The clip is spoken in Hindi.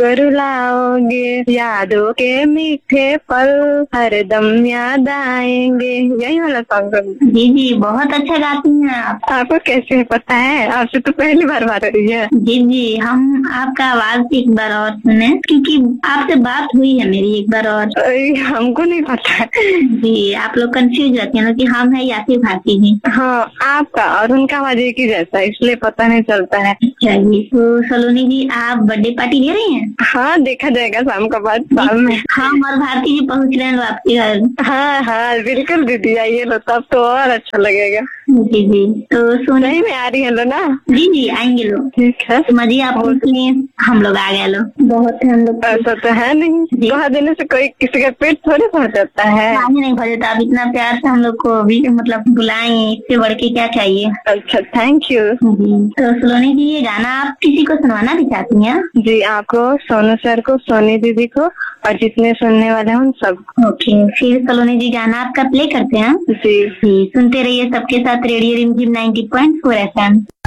रुलाओगे, यादों के मीठे पल हरदम याद आएंगे। यही वाला सॉन्ग। जी जी, बहुत अच्छा गाती हैं आप। आपको कैसे पता है? आपसे तो पहली बार बात हो रही है। जी जी, हम आपका आवाज एक बार और सुने, क्योंकि आपसे बात हुई है मेरी एक बार और। हमको नहीं पता। जी, आप लोग कंफ्यूज रहते हैं कि हम है यासी भारती जी। हाँ, आपका और उनका आवाज एक ही जैसा, इसलिए पता नहीं चलता है। अच्छा जी, तो सलोनी जी आप बर्थडे पार्टी ले रही हैं? हाँ, देखा जाएगा शाम का बाद शाम में। हम और भारती जी पहुँच रहे हैं आपके घर। हाँ हाँ बिल्कुल दीदी, आइए लो, तब तो और अच्छा लगेगा। जी जी, तो सोने में आ रही है लो ना? जी जी, आएंगे लोग। ठीक है मजी आप हम लोग आ गए लो। बहुत है हम लोग। ऐसा तो है नहीं, दुआ देने से कोई किसी का पेट थोड़े भर जाता है। नहीं भर जाता। आप इतना प्यार से हम लोग को अभी मतलब बुलाएं, इससे बढ़ के क्या चाहिए। अच्छा, थैंक यू। तो सलोनी जी, ये गाना आप किसी को सुनवाना भी चाहती हैं? जी, आपको, सोनू सर को, सोनी दीदी को और जितने सुनने वाले हैं उन सब। ओके, फिर सलोनी जी गाना आपका प्ले करते हैं। जी सुनते रहिए सबके साथ रेडियो रिमझिम 90.4 FM।